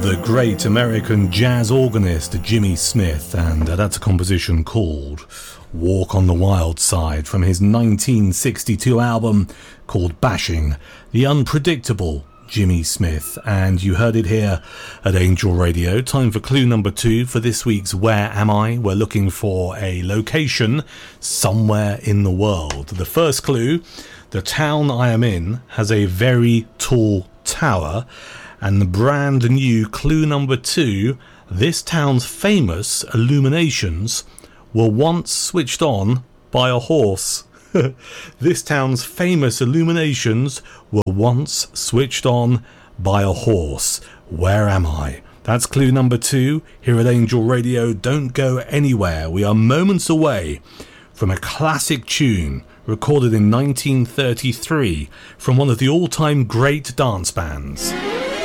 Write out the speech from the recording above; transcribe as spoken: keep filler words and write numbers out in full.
the great American jazz organist Jimmy Smith, and that's a composition called Walk on the Wild Side from his nineteen sixty-two album called Bashing the Unpredictable Jimmy Smith. And you heard it here at Angel Radio. Time for clue number two for this week's Where Am I? We're looking for a location somewhere in the world. The first clue: the town I am in has a very tall tower. And the brand new clue number two: this town's famous illuminations were once switched on by a horse. This town's famous illuminations were once switched on by a horse. Where am I? That's clue number two here at Angel Radio. Don't go anywhere. We are moments away from a classic tune recorded in nineteen thirty-three from one of the all-time great dance bands.